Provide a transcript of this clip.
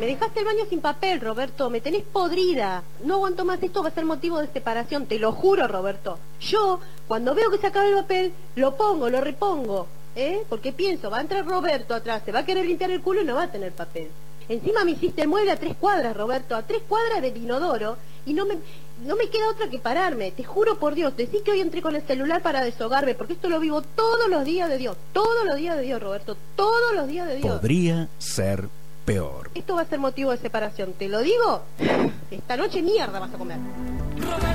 dejaste el baño sin papel, Roberto, me tenés podrida. No aguanto más, esto va a ser motivo de separación, te lo juro, Roberto. Yo, cuando veo que se acaba el papel, lo pongo, lo repongo, porque pienso, va a entrar Roberto atrás, se va a querer limpiar el culo y no va a tener papel. Encima me hiciste el mueble a 3 cuadras, Roberto, a 3 cuadras del inodoro, y no me queda otra que pararme, te juro por Dios. Decí que hoy entré con el celular para deshogarme, porque esto lo vivo todos los días de Dios, Roberto, todos los días de Dios. Podría ser peor. Esto va a ser motivo de separación, te lo digo, esta noche mierda vas a comer.